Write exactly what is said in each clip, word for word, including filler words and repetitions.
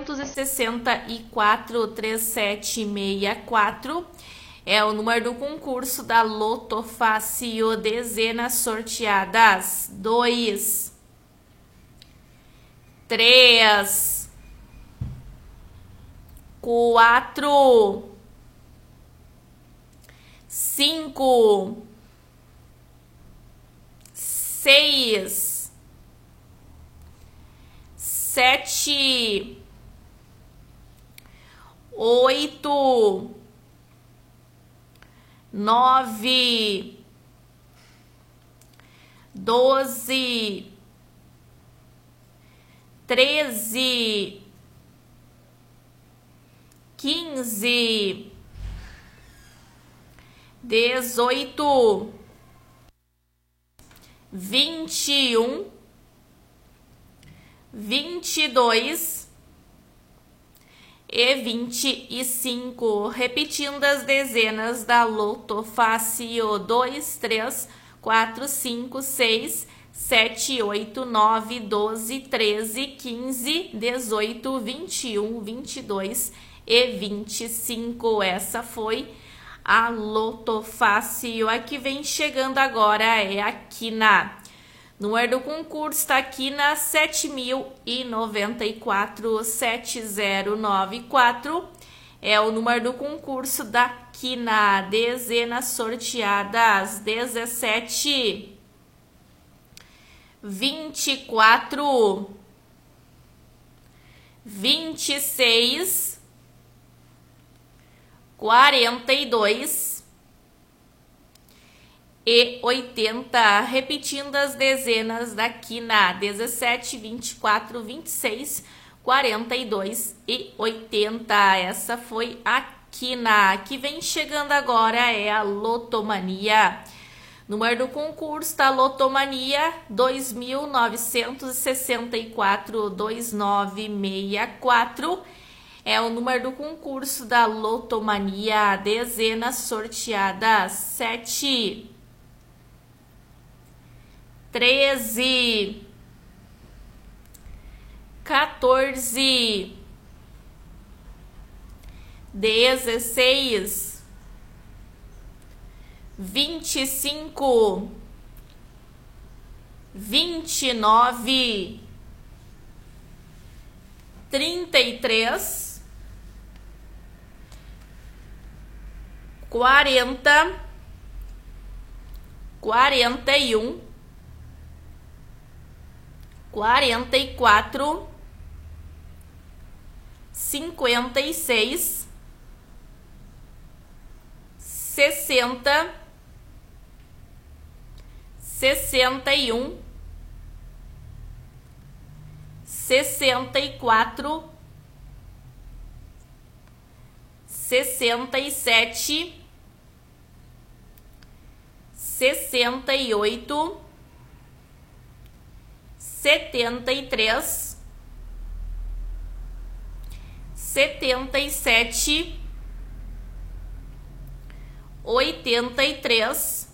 novecentos e sessenta e quatro, trinta e sete sessenta e quatro. É o número do concurso da Loto Fácil, dezenas sorteadas. Dois, três, quatro, cinco, seis, sete, oito, nove, doze, treze, quinze, dezoito, vinte e um, vinte e dois e vinte e cinco. Repetindo as dezenas da Loto Fácil: dois, três, quatro, cinco, seis, sete, oito, nove, doze, treze, quinze, dezoito, vinte e um, vinte e dois e vinte e cinco. Essa foi a Loto Fácil. A que vem chegando agora é a quina. O número do concurso está aqui na sete mil e noventa e quatro, sete zero nove quatro. É o número do concurso da quina. Dezenas sorteadas: dezessete, vinte e quatro, vinte e seis, quarenta e dois e oitenta. Repetindo as dezenas da quina: dezessete, vinte e quatro, vinte e seis, quarenta e dois e oitenta. Essa foi a quina. Que vem chegando agora é a lotomania. Número do concurso da lotomania: dois mil novecentos e sessenta e quatro, vinte e nove sessenta e quatro. É o número do concurso da lotomania. Dezenas sorteadas: sete, treze, quatorze, dezesseis, vinte e cinco, vinte e nove, trinta e três, quarenta, quarenta e um, quarenta e quatro, cinquenta e seis, sessenta, sessenta e um, sessenta e quatro, sessenta e sete, sessenta e oito, setenta e três, setenta e sete, oitenta e três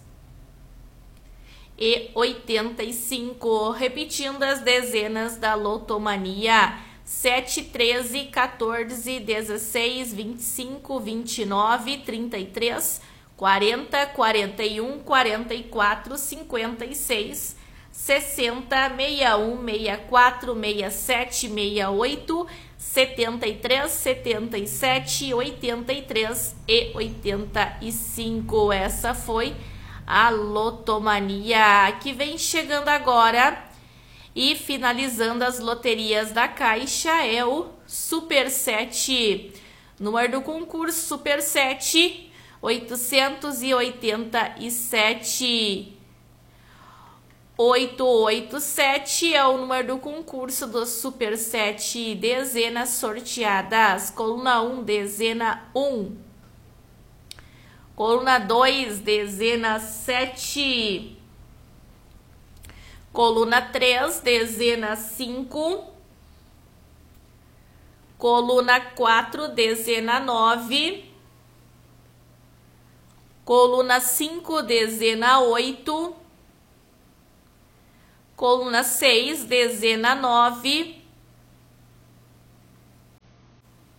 e oitenta e cinco. Repetindo as dezenas da lotomania: sete, treze, quatorze, dezesseis, vinte e cinco, vinte e nove, trinta e três, quarenta, quarenta e um, quarenta e quatro, cinquenta e seis, sessenta, sessenta e um, sessenta e quatro, sessenta e sete, sessenta e oito, setenta e três, setenta e sete, oitenta e três e oitenta e cinco. Essa foi a lotomania. Que vem chegando agora e finalizando as loterias da Caixa é o Super sete. Número do concurso: Super sete, oitocentos e oitenta e sete. oitocentos e oitenta e sete é o número do concurso do Super sete. Dezenas sorteadas: coluna um, dezena um. Coluna dois, dezena sete. Coluna três, dezena cinco. Coluna quatro, dezena nove. Coluna cinco, dezena oito. Coluna seis, dezena nove.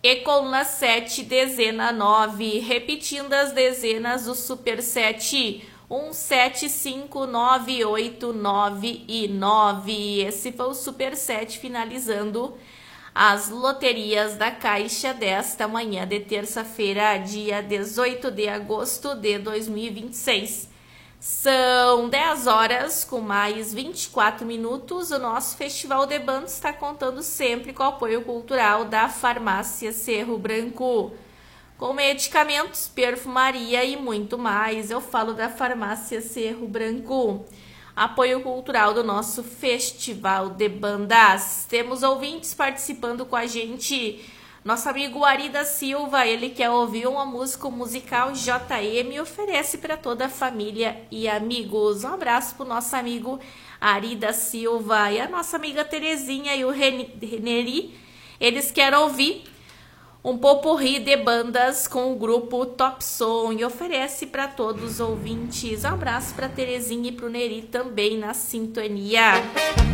E coluna sete, dezena nove, repetindo as dezenas do Super sete, um, sete, cinco, nove, oito, nove e nove. Esse foi o Super sete, finalizando as loterias da Caixa desta manhã de terça-feira, dia dezoito de agosto de dois mil e vinte e seis. São dez horas com mais vinte e quatro minutos. O nosso Festival de Bandas está contando sempre com o apoio cultural da Farmácia Cerro Branco. Com medicamentos, perfumaria e muito mais. Eu falo da Farmácia Cerro Branco. Apoio cultural do nosso Festival de Bandas. Temos ouvintes participando com a gente. Nosso amigo Ari da Silva, ele quer ouvir uma música musical J M e oferece para toda a família e amigos. Um abraço para o nosso amigo Ari da Silva e a nossa amiga Terezinha e o Reneri. Eles querem ouvir um popurrí de bandas com o grupo Top Som e oferece para todos os ouvintes. Um abraço para Terezinha e para o Neri também na sintonia.